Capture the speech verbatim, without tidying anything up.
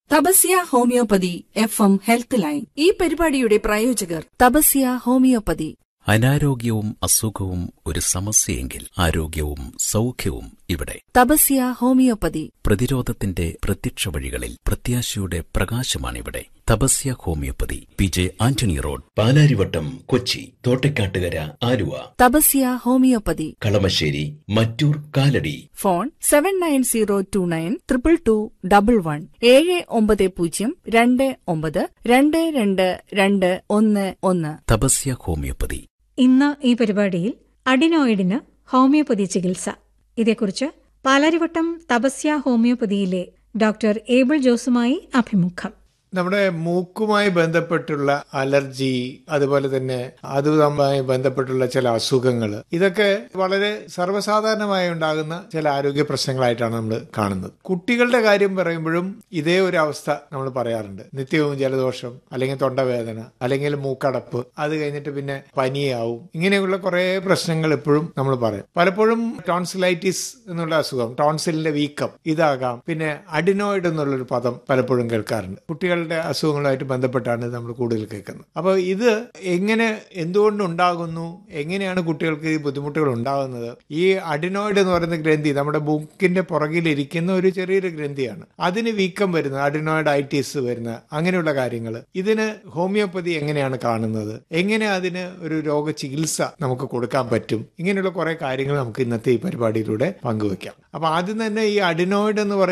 Tapasya homeopathy F M health line. ഈ പരിപാടിയുടെ പ്രായോജകർ തപസ്യ ഹോമിയോപ്പതി. അനാരോഗ്യവും അസുഖവും ഒരു സമസ്യയെങ്കിൽ ആരോഗ്യവും സൗഖ്യവും ഇവിടെ. തപസ്യ ഹോമിയോപ്പതി. പ്രതിരോധത്തിന്റെ പ്രത്യക്ഷ വഴികളിൽ പ്രത്യാശയുടെ പ്രകാശമാണിവിടെ. Tapasya homeopathy, P J Antony road, Palarivattom, Kochi. Thottakattukara, Aluva. Tapasya homeopathy. Kalamassery, Mattoor, Kalady. Phone seven nine zero to nine triple two double one. ഏഴ് ഒമ്പത് പൂജ്യം രണ്ട് ഒമ്പത് രണ്ട് രണ്ട് രണ്ട് ഒന്ന് ഒന്ന്. തപസ്യ ഹോമിയോപ്പതി. ഇന്ന് ഈ പരിപാടിയിൽ അഡിനോയിഡിന് ഹോമിയോപ്പതി ചികിത്സ, ഇതേക്കുറിച്ച് പാലാരിവട്ടം തപസ്യ ഹോമിയോപ്പതിയിലെ ഡോക്ടർ ഏബിൾ ജോസുമായി അഭിമുഖം. നമ്മുടെ മൂക്കുമായി ബന്ധപ്പെട്ടുള്ള അലർജി, അതുപോലെ തന്നെ അതുമായി ബന്ധപ്പെട്ടുള്ള ചില അസുഖങ്ങൾ, ഇതൊക്കെ വളരെ സർവ്വസാധാരണമായി ഉണ്ടാകുന്ന ചില ആരോഗ്യ പ്രശ്നങ്ങളായിട്ടാണ് നമ്മൾ കാണുന്നത്. കുട്ടികളുടെ കാര്യം പറയുമ്പോഴും ഇതേ ഒരു അവസ്ഥ നമ്മൾ പറയാറുണ്ട്. നിത്യവും ജലദോഷം, അല്ലെങ്കിൽ തൊണ്ടവേദന, അല്ലെങ്കിൽ മൂക്കടപ്പ്, അത് കഴിഞ്ഞിട്ട് പിന്നെ പനിയാവും. ഇങ്ങനെയുള്ള കുറെ പ്രശ്നങ്ങൾ എപ്പോഴും നമ്മൾ പറയും. പലപ്പോഴും ടോൺസിലൈറ്റിസ് എന്നുള്ള അസുഖം, ടോൺസിലിന്റെ വീക്കം, ഇതാകാം. പിന്നെ അഡിനോയിഡ് എന്നുള്ളൊരു പദം പലപ്പോഴും കേൾക്കാറുണ്ട്. കുട്ടികൾ അസുഖങ്ങളുമായിട്ട് ബന്ധപ്പെട്ടാണ് നമ്മൾ കൂടുതൽ കേൾക്കുന്നത്. അപ്പോൾ ഇത് എങ്ങനെ, എന്തുകൊണ്ട് ഉണ്ടാകുന്നു, എങ്ങനെയാണ് കുട്ടികൾക്ക് ഈ ബുദ്ധിമുട്ടുകൾ ഉണ്ടാകുന്നത്? ഈ അഡിനോയിഡ് എന്ന് പറയുന്ന ഗ്രന്ഥി നമ്മുടെ മൂക്കിന്റെ പുറകിലിരിക്കുന്ന ഒരു ചെറിയൊരു ഗ്രന്ഥിയാണ്. അതിന് വീക്കം വരുന്നത്, അഡിനോയിഡ് ഐറ്റിസ് വരുന്ന അങ്ങനെയുള്ള കാര്യങ്ങൾ, ഇതിന് ഹോമിയോപ്പതി എങ്ങനെയാണ് കാണുന്നത്, എങ്ങനെ അതിന് ഒരു രോഗ ചികിത്സ നമുക്ക് കൊടുക്കാൻ പറ്റും, ഇങ്ങനെയുള്ള കുറെ കാര്യങ്ങൾ നമുക്ക് ഇന്നത്തെ ഈ പരിപാടിയിലൂടെ പങ്കുവെക്കാം. അപ്പൊ ആദ്യം തന്നെ ഈ അഡിനോയിഡ് എന്ന് പറയുന്നത്